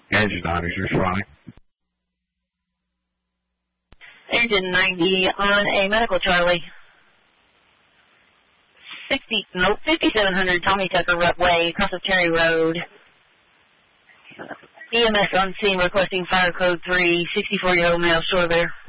Engine 90, you're fine. Engine 90 on a medical Charlie. 5700 Tommy Tucker Way, across of Terry Road. EMS on scene requesting fire code 3, 64-year-old male, shore there.